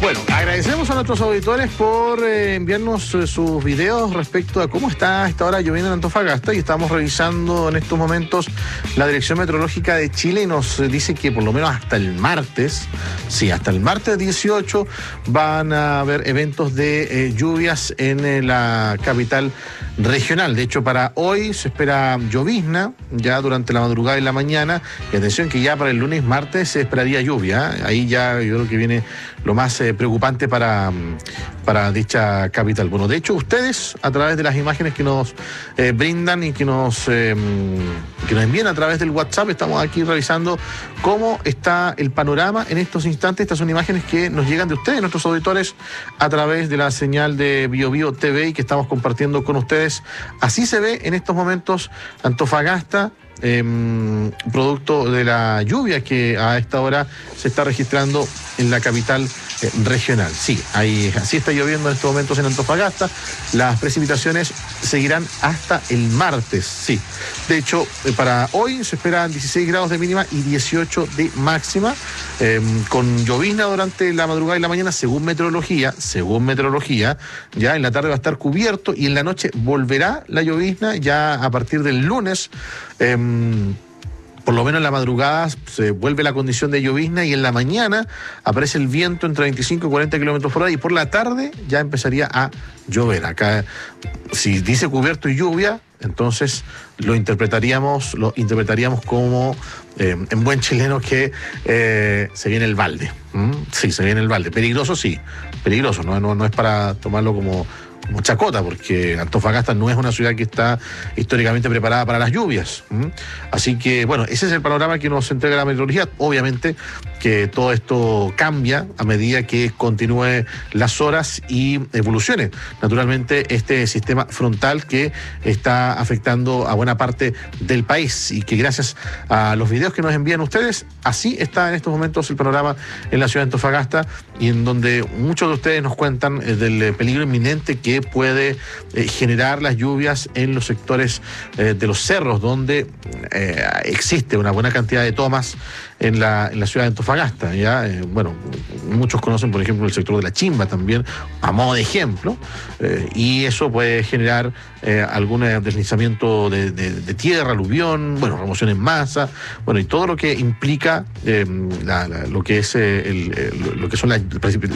Bueno, agradecemos a nuestros auditores por enviarnos sus videos respecto a cómo está a esta hora lloviendo en Antofagasta, y estamos revisando en estos momentos la Dirección Meteorológica de Chile y nos dice que por lo menos hasta el martes, sí, hasta el martes 18 van a haber eventos de lluvias en la capital regional. De hecho, para hoy se espera llovizna ya durante la madrugada y la mañana, y atención que ya para el lunes, martes se esperaría lluvia. Ahí ya yo creo que viene lo más preocupante para dicha capital. Bueno, de hecho, ustedes, a través de las imágenes que nos brindan y que nos envían a través del WhatsApp, estamos aquí revisando cómo está el panorama en estos instantes. Estas son imágenes que nos llegan de ustedes, nuestros auditores, a través de la señal de BioBio TV y que estamos compartiendo con ustedes. Así se ve en estos momentos Antofagasta, producto de la lluvia que a esta hora se está registrando en la capital regional. Sí, así está lloviendo en estos momentos en Antofagasta. Las precipitaciones seguirán hasta el martes, sí. De hecho, para hoy se esperan 16 grados de mínima y 18 de máxima, con llovizna durante la madrugada y la mañana, según meteorología. Ya en la tarde va a estar cubierto y en la noche volverá la llovizna ya a partir del lunes. Por lo menos en la madrugada se vuelve la condición de llovizna y en la mañana aparece el viento entre 25 y 40 kilómetros por hora, y por la tarde ya empezaría a llover. Acá, si dice cubierto y lluvia, entonces lo interpretaríamos como, en buen chileno, que se viene el balde. Sí, se viene el balde. Peligroso, sí, peligroso. No es para tomarlo como chacota, porque Antofagasta no es una ciudad que está históricamente preparada para las lluvias. Así que, bueno, ese es el panorama que nos entrega la meteorología. Obviamente que todo esto cambia a medida que continúe las horas y evolucione, naturalmente, este sistema frontal que está afectando a buena parte del país, y que gracias a los videos que nos envían ustedes, así está en estos momentos el panorama en la ciudad de Antofagasta, y en donde muchos de ustedes nos cuentan del peligro inminente que puede generar las lluvias en los sectores de los cerros, donde existe una buena cantidad de tomas en la ciudad de Antofagasta. ¿Ya? Bueno, muchos conocen, por ejemplo, el sector de La Chimba también, a modo de ejemplo, y eso puede generar algún deslizamiento de tierra, aluvión, bueno, remoción en masa, bueno, y todo lo que implica lo que son las